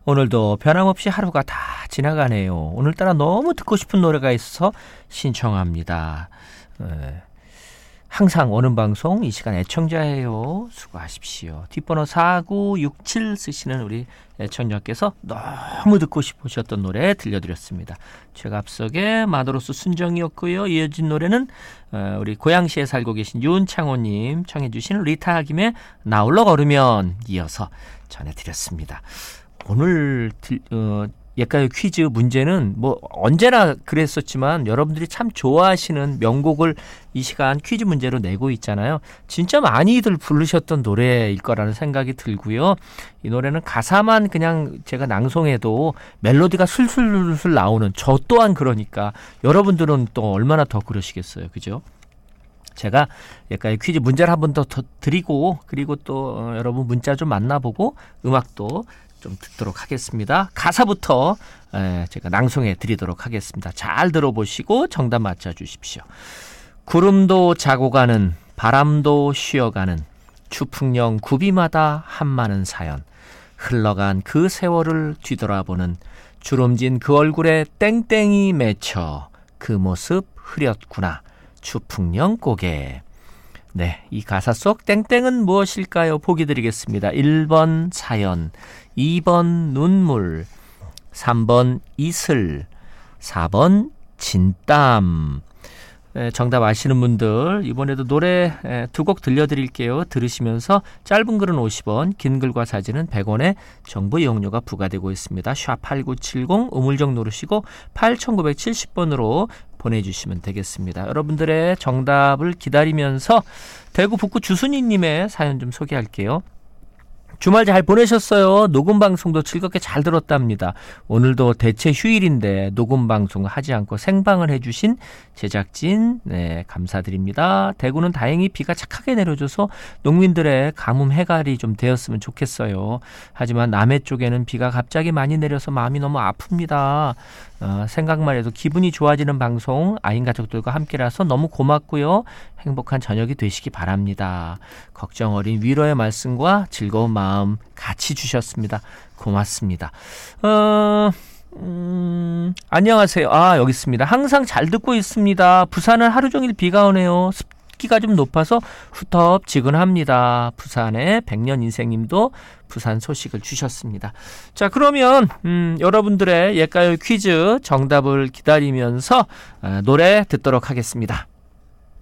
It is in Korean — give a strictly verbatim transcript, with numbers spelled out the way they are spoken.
오늘도 변함없이 하루가 다 지나가네요. 오늘따라 너무 듣고 싶은 노래가 있어서 신청합니다. 에, 항상 오는 방송 이 시간 애청자예요. 수고하십시오. 뒷번호 사구육칠 쓰시는 우리 애청자께서 너무 듣고 싶으셨던 노래 들려드렸습니다. 최갑석의 마도로스 순정이었고요. 이어진 노래는 우리 고양시에 살고 계신 윤창호님 청해 주신 리타 하김의 나홀로 걸으면 이어서 전해드렸습니다. 오늘 들, 어, 옛가요 퀴즈 문제는 뭐 언제나 그랬었지만 여러분들이 참 좋아하시는 명곡을 이 시간 퀴즈 문제로 내고 있잖아요. 진짜 많이들 부르셨던 노래일 거라는 생각이 들고요. 이 노래는 가사만 그냥 제가 낭송해도 멜로디가 술술술 나오는 저 또한 그러니까 여러분들은 또 얼마나 더 그러시겠어요. 그죠? 제가 옛가요 퀴즈 문제를 한 번 더 드리고 그리고 또 어, 여러분 문자 좀 만나보고 음악도 좀 듣도록 하겠습니다. 가사부터 에, 제가 낭송해 드리도록 하겠습니다. 잘 들어보시고 정답 맞춰주십시오. 구름도 자고 가는 바람도 쉬어가는 추풍령 구비마다 한많은 사연 흘러간 그 세월을 뒤돌아보는 주름진 그 얼굴에 땡땡이 맺혀 그 모습 흐렸구나 추풍령 고개. 네, 이 가사 속 땡땡은 무엇일까요? 보기 드리겠습니다. 일 번 사연, 이 번 눈물, 삼 번 이슬, 사 번 진땀. 네, 정답 아시는 분들 이번에도 노래 두 곡 들려드릴게요. 들으시면서 짧은 글은 오십 원, 긴 글과 사진은 백 원의 정보 이용료가 부과되고 있습니다. 샵 팔구칠공 우물정 누르시고 팔천구백칠십 번으로 보내주시면 되겠습니다. 여러분들의 정답을 기다리면서 대구 북구 주순이님의 사연 좀 소개할게요. 주말 잘 보내셨어요. 녹음방송도 즐겁게 잘 들었답니다. 오늘도 대체 휴일인데 녹음방송 하지 않고 생방을 해주신 제작진 네, 감사드립니다. 대구는 다행히 비가 착하게 내려줘서 농민들의 가뭄 해갈이 좀 되었으면 좋겠어요. 하지만 남해 쪽에는 비가 갑자기 많이 내려서 마음이 너무 아픕니다. 어, 생각만 해도 기분이 좋아지는 방송 아인 가족들과 함께라서 너무 고맙고요. 행복한 저녁이 되시기 바랍니다. 걱정 어린 위로의 말씀과 즐거운 마음 같이 주셨습니다. 고맙습니다. 어, 음, 안녕하세요. 아, 여기 있습니다. 항상 잘 듣고 있습니다. 부산은 하루 종일 비가 오네요. 습기가 좀 높아서 후텁지근합니다. 부산의 백년 인생님도 부산 소식을 주셨습니다. 자, 그러면 음, 여러분들의 옛가요 퀴즈 정답을 기다리면서 어, 노래 듣도록 하겠습니다.